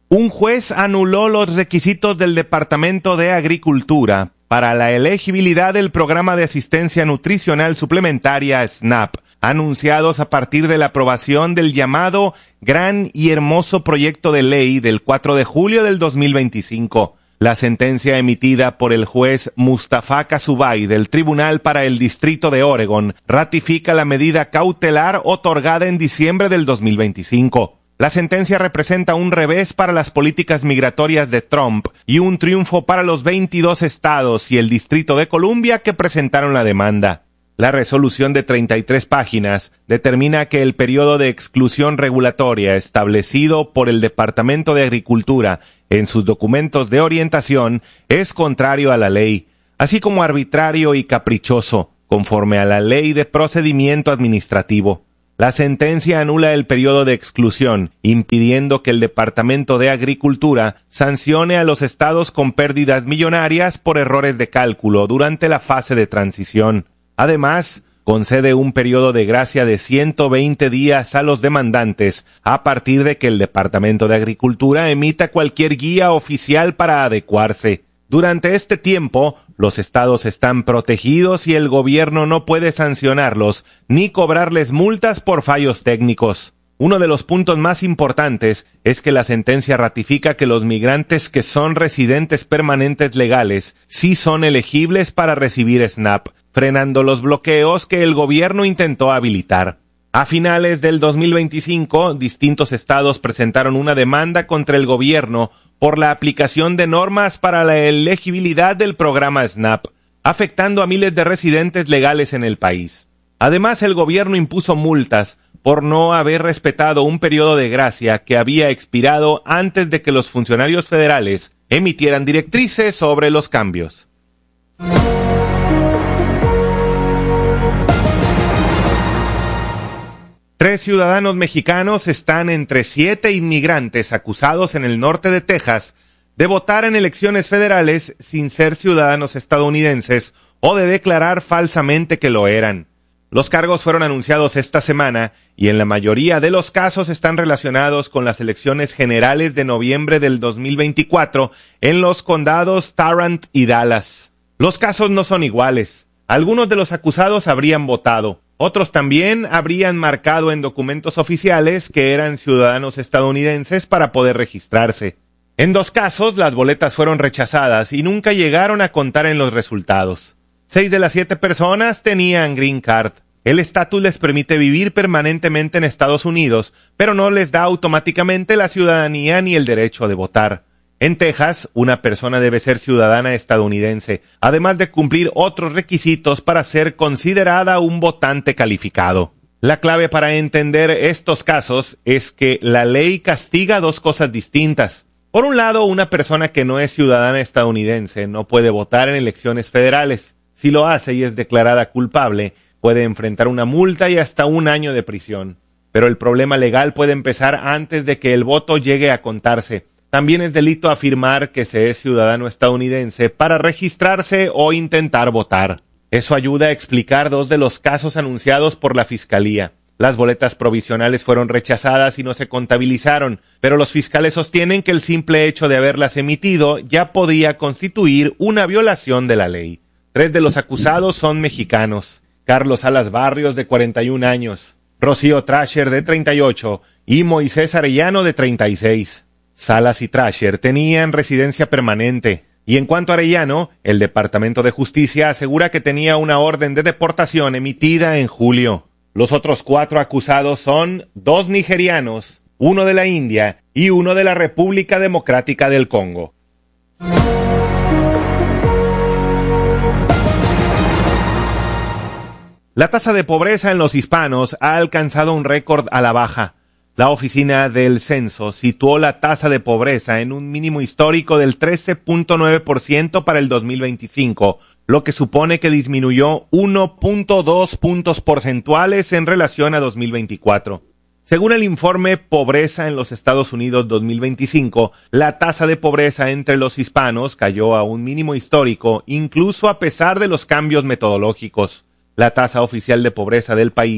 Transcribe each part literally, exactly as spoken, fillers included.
Un juez anuló los requisitos del Departamento de Agricultura para la elegibilidad del programa de asistencia nutricional suplementaria SNAP, anunciados a partir de la aprobación del llamado Gran y Hermoso Proyecto de Ley del cuatro de julio del dos mil veinticinco. La sentencia emitida por el juez Mustafa Kasubay del Tribunal para el Distrito de Oregon ratifica la medida cautelar otorgada en diciembre del dos mil veinticinco. La sentencia representa un revés para las políticas migratorias de Trump y un triunfo para los veintidós estados y el Distrito de Columbia que presentaron la demanda. La resolución de treinta y tres páginas determina que el periodo de exclusión regulatoria establecido por el Departamento de Agricultura en sus documentos de orientación es contrario a la ley, así como arbitrario y caprichoso, conforme a la Ley de Procedimiento Administrativo. La sentencia anula el periodo de exclusión, impidiendo que el Departamento de Agricultura sancione a los estados con pérdidas millonarias por errores de cálculo durante la fase de transición. Además, concede un periodo de gracia de ciento veinte días a los demandantes a partir de que el Departamento de Agricultura emita cualquier guía oficial para adecuarse. Durante este tiempo, los estados están protegidos y el gobierno no puede sancionarlos ni cobrarles multas por fallos técnicos. Uno de los puntos más importantes es que la sentencia ratifica que los migrantes que son residentes permanentes legales sí son elegibles para recibir SNAP, frenando los bloqueos que el gobierno intentó habilitar. A finales del dos mil veinticinco, distintos estados presentaron una demanda contra el gobierno por la aplicación de normas para la elegibilidad del programa SNAP, afectando a miles de residentes legales en el país. Además, el gobierno impuso multas por no haber respetado un periodo de gracia que había expirado antes de que los funcionarios federales emitieran directrices sobre los cambios. Tres ciudadanos mexicanos están entre siete inmigrantes acusados en el norte de Texas de votar en elecciones federales sin ser ciudadanos estadounidenses o de declarar falsamente que lo eran. Los cargos fueron anunciados esta semana y en la mayoría de los casos están relacionados con las elecciones generales de noviembre del dos mil veinticuatro en los condados Tarrant y Dallas. Los casos no son iguales. Algunos de los acusados habrían votado. Otros también habrían marcado en documentos oficiales que eran ciudadanos estadounidenses para poder registrarse. En dos casos, las boletas fueron rechazadas y nunca llegaron a contar en los resultados. Seis de las siete personas tenían Green Card. El estatus les permite vivir permanentemente en Estados Unidos, pero no les da automáticamente la ciudadanía ni el derecho de votar. En Texas, una persona debe ser ciudadana estadounidense, además de cumplir otros requisitos para ser considerada un votante calificado. La clave para entender estos casos es que la ley castiga dos cosas distintas. Por un lado, una persona que no es ciudadana estadounidense no puede votar en elecciones federales. Si lo hace y es declarada culpable, puede enfrentar una multa y hasta un año de prisión. Pero el problema legal puede empezar antes de que el voto llegue a contarse. También es delito afirmar que se es ciudadano estadounidense para registrarse o intentar votar. Eso ayuda a explicar dos de los casos anunciados por la Fiscalía. Las boletas provisionales fueron rechazadas y no se contabilizaron, pero los fiscales sostienen que el simple hecho de haberlas emitido ya podía constituir una violación de la ley. Tres de los acusados son mexicanos: Carlos Salas Barrios, de cuarenta y un años, Rocío Trasher, de treinta y ocho, y Moisés Arellano, de treinta y seis. Salas y Trasher tenían residencia permanente, y en cuanto a Arellano, el Departamento de Justicia asegura que tenía una orden de deportación emitida en julio. Los otros cuatro acusados son dos nigerianos, uno de la India y uno de la República Democrática del Congo. La tasa de pobreza en los hispanos ha alcanzado un récord a la baja. La Oficina del Censo situó la tasa de pobreza en un mínimo histórico del trece punto nueve por ciento para el dos mil veinticinco, lo que supone que disminuyó uno punto dos puntos porcentuales en relación a dos mil veinticuatro. Según el informe Pobreza en los Estados Unidos dos mil veinticinco, la tasa de pobreza entre los hispanos cayó a un mínimo histórico, incluso a pesar de los cambios metodológicos. La tasa oficial de pobreza del país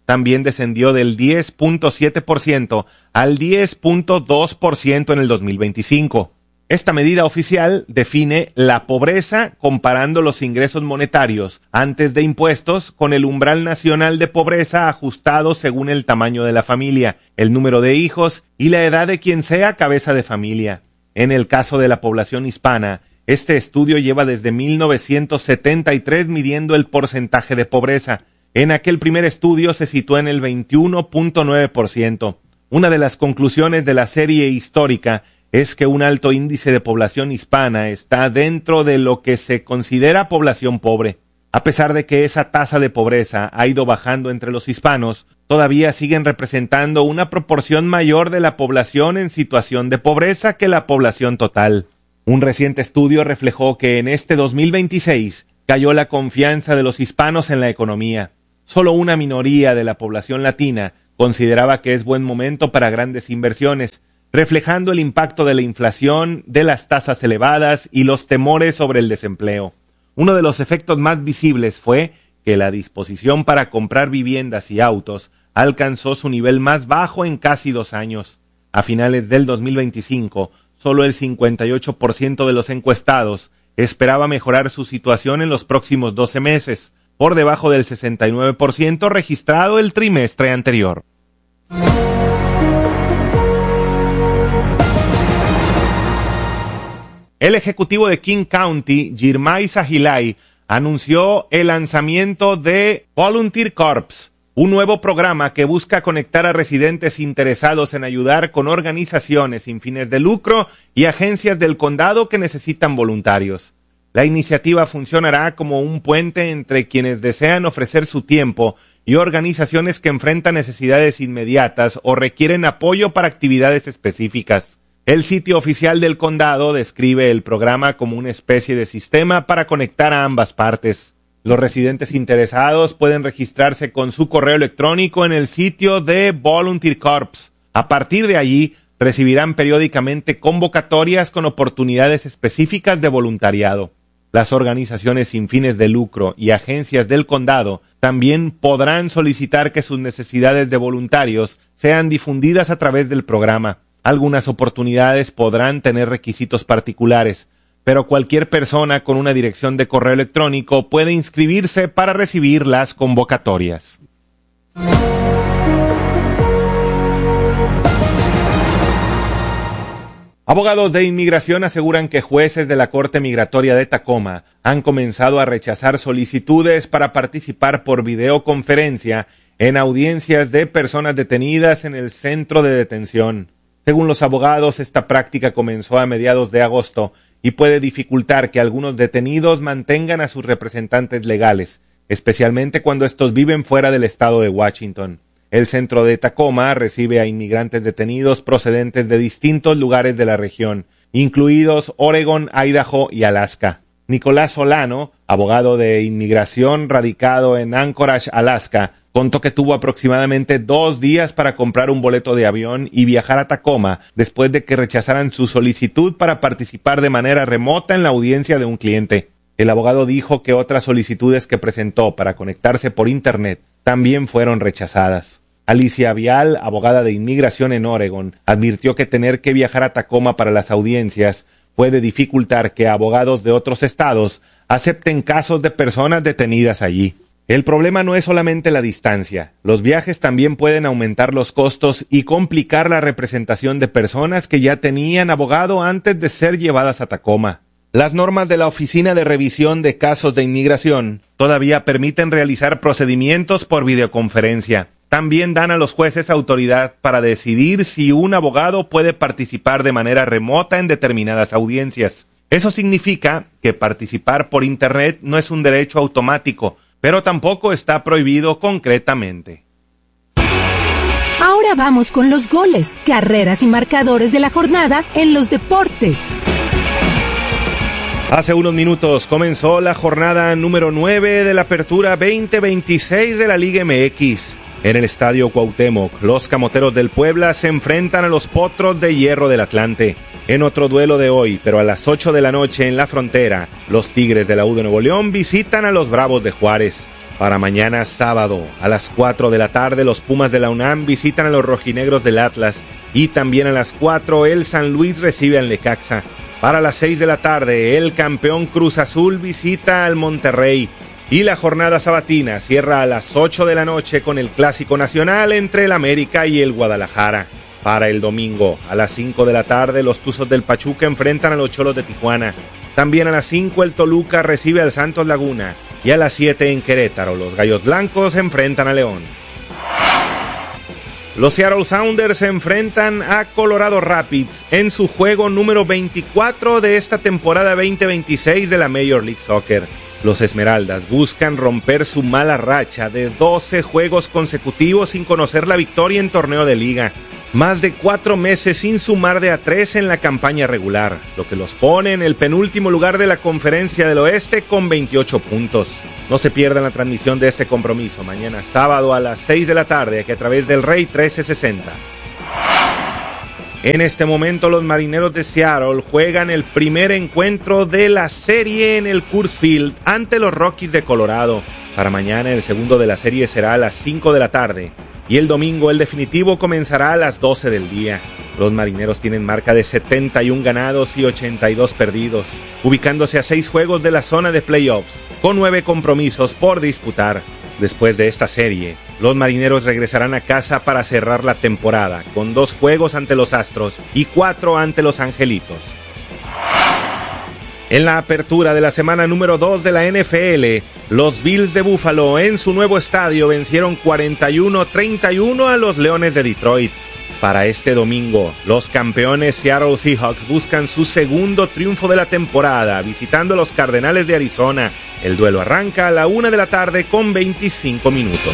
también descendió del diez punto siete por ciento al diez punto dos por ciento en el dos mil veinticinco. Esta medida oficial define la pobreza comparando los ingresos monetarios antes de impuestos con el umbral nacional de pobreza ajustado según el tamaño de la familia, el número de hijos y la edad de quien sea cabeza de familia. En el caso de la población hispana, este estudio lleva desde mil novecientos setenta y tres midiendo el porcentaje de pobreza. En aquel primer estudio se situó en el veintiuno punto nueve por ciento. Una de las conclusiones de la serie histórica es que un alto índice de población hispana está dentro de lo que se considera población pobre. A pesar de que esa tasa de pobreza ha ido bajando entre los hispanos, todavía siguen representando una proporción mayor de la población en situación de pobreza que la población total. Un reciente estudio reflejó que en este dos mil veintiséis cayó la confianza de los hispanos en la economía. Solo una minoría de la población latina consideraba que es buen momento para grandes inversiones, reflejando el impacto de la inflación, de las tasas elevadas y los temores sobre el desempleo. Uno de los efectos más visibles fue que la disposición para comprar viviendas y autos alcanzó su nivel más bajo en casi dos años. A finales del dos mil veinticinco, solo el cincuenta y ocho por ciento de los encuestados esperaba mejorar su situación en los próximos doce meses, por debajo del sesenta y nueve por ciento registrado el trimestre anterior. El ejecutivo de King County, Jirmay Sahilay, anunció el lanzamiento de Volunteer Corps, un nuevo programa que busca conectar a residentes interesados en ayudar con organizaciones sin fines de lucro y agencias del condado que necesitan voluntarios. La iniciativa funcionará como un puente entre quienes desean ofrecer su tiempo y organizaciones que enfrentan necesidades inmediatas o requieren apoyo para actividades específicas. El sitio oficial del condado describe el programa como una especie de sistema para conectar a ambas partes. Los residentes interesados pueden registrarse con su correo electrónico en el sitio de Volunteer Corps. A partir de allí, recibirán periódicamente convocatorias con oportunidades específicas de voluntariado. Las organizaciones sin fines de lucro y agencias del condado también podrán solicitar que sus necesidades de voluntarios sean difundidas a través del programa. Algunas oportunidades podrán tener requisitos particulares, pero cualquier persona con una dirección de correo electrónico puede inscribirse para recibir las convocatorias. Abogados de inmigración aseguran que jueces de la Corte Migratoria de Tacoma han comenzado a rechazar solicitudes para participar por videoconferencia en audiencias de personas detenidas en el centro de detención. Según los abogados, esta práctica comenzó a mediados de agosto y puede dificultar que algunos detenidos mantengan a sus representantes legales, especialmente cuando estos viven fuera del estado de Washington. El centro de Tacoma recibe a inmigrantes detenidos procedentes de distintos lugares de la región, incluidos Oregon, Idaho y Alaska. Nicolás Solano, abogado de inmigración radicado en Anchorage, Alaska, contó que tuvo aproximadamente dos días para comprar un boleto de avión y viajar a Tacoma después de que rechazaran su solicitud para participar de manera remota en la audiencia de un cliente. El abogado dijo que otras solicitudes que presentó para conectarse por Internet también fueron rechazadas. Alicia Vial, abogada de inmigración en Oregon, advirtió que tener que viajar a Tacoma para las audiencias puede dificultar que abogados de otros estados acepten casos de personas detenidas allí. El problema no es solamente la distancia. Los viajes también pueden aumentar los costos y complicar la representación de personas que ya tenían abogado antes de ser llevadas a Tacoma. Las normas de la Oficina de Revisión de Casos de Inmigración todavía permiten realizar procedimientos por videoconferencia. También dan a los jueces autoridad para decidir si un abogado puede participar de manera remota en determinadas audiencias. Eso significa que participar por Internet no es un derecho automático, pero tampoco está prohibido concretamente. Ahora vamos con los goles, carreras y marcadores de la jornada en los deportes. Hace unos minutos comenzó la jornada número nueve de la Apertura veinte veintiséis de la Liga M X. En el Estadio Cuauhtémoc, los Camoteros del Puebla se enfrentan a los Potros de Hierro del Atlante. En otro duelo de hoy, pero a las ocho de la noche en la Frontera, los Tigres de la U de Nuevo León visitan a los Bravos de Juárez. Para mañana sábado, a las cuatro de la tarde, los Pumas de la UNAM visitan a los rojinegros del Atlas. Y también a las cuatro, el San Luis recibe al Necaxa. Para las seis de la tarde, el campeón Cruz Azul visita al Monterrey. Y la jornada sabatina cierra a las ocho de la noche con el Clásico Nacional entre el América y el Guadalajara. Para el domingo, a las cinco de la tarde, los Tuzos del Pachuca enfrentan a los Cholos de Tijuana. También a las cinco, el Toluca recibe al Santos Laguna. Y a las siete en Querétaro, los Gallos Blancos enfrentan a León. Los Seattle Sounders se enfrentan a Colorado Rapids en su juego número veinticuatro de esta temporada veinte veintiséis de la Major League Soccer. Los Esmeraldas buscan romper su mala racha de doce juegos consecutivos sin conocer la victoria en torneo de liga. Más de cuatro meses sin sumar de a tres en la campaña regular, lo que los pone en el penúltimo lugar de la Conferencia del Oeste con veintiocho puntos. No se pierdan la transmisión de este compromiso mañana sábado a las seis de la tarde, aquí a través del Rey trece sesenta. En este momento los Marineros de Seattle juegan el primer encuentro de la serie en el Coors Field ante los Rockies de Colorado. Para mañana el segundo de la serie será a las cinco de la tarde. Y el domingo el definitivo comenzará a las doce del día. Los Marineros tienen marca de setenta y uno ganados y ochenta y dos perdidos, ubicándose a seis juegos de la zona de playoffs, con nueve compromisos por disputar. Después de esta serie, los Marineros regresarán a casa para cerrar la temporada, con dos juegos ante los Astros y cuatro ante los Angelitos. En la apertura de la semana número dos de la N F L, los Bills de Buffalo en su nuevo estadio vencieron cuarenta y uno a treinta y uno a los Leones de Detroit. Para este domingo, los campeones Seattle Seahawks buscan su segundo triunfo de la temporada, visitando a los Cardenales de Arizona. El duelo arranca a la una de la tarde con veinticinco minutos.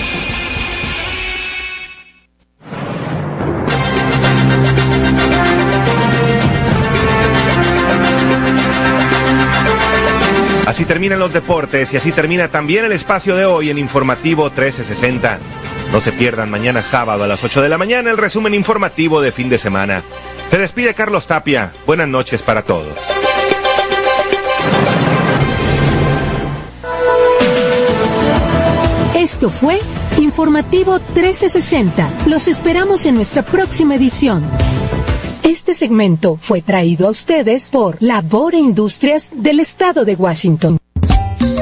Así terminan los deportes y así termina también el espacio de hoy en Informativo trece sesenta. No se pierdan mañana sábado a las ocho de la mañana el resumen informativo de fin de semana. Se despide Carlos Tapia. Buenas noches para todos. Esto fue Informativo trece sesenta. Los esperamos en nuestra próxima edición. Este segmento fue traído a ustedes por Labor e Industrias del Estado de Washington.